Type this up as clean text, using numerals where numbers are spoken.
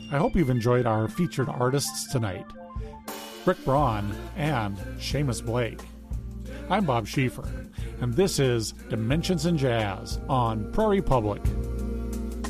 I hope you've enjoyed our featured artists tonight, Rick Braun and Seamus Blake. I'm Bob Schieffer, and this is Dimensions in Jazz on Prairie Public.